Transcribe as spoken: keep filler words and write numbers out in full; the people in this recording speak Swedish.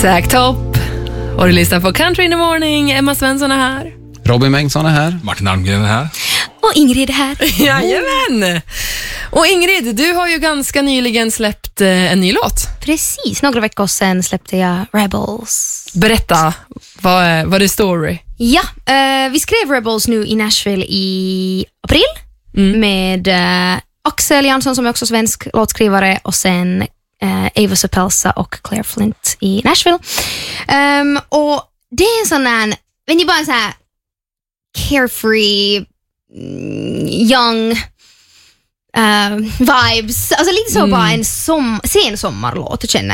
Zack Top. Och du lyssnar på Country in the Morning. Emma Svensson är här. Robin Bengtsson är här. Martin Almgren är här. Och Ingrid är här. Jajamän. Och Ingrid, du har ju ganska nyligen släppt eh, en ny låt. Precis, några veckor sedan släppte jag Rebels. Berätta, vad är, vad är story? Ja, eh, vi skrev Rebels nu i Nashville i april mm. med eh, Axel Jansson som är också svensk låtskrivare och sen eh, Ava Supelsa och Claire Flint i Nashville. Um, och det är en sån här, men det är bara en sån här carefree, young uh, vibes. Alltså lite så mm. bara en som, sen sommarlåt känner